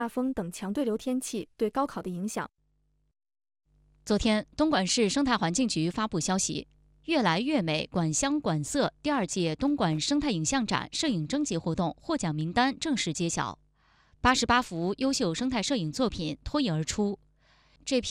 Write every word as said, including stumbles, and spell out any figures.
大风等强对流天气对高考的影响。 昨天，东莞市生态环境局发布消息，越来越美管乡管色第二届东莞生态影像展摄影征集活动获奖名单正式揭晓，八十八幅优秀生态摄影作品脱颖而出。这批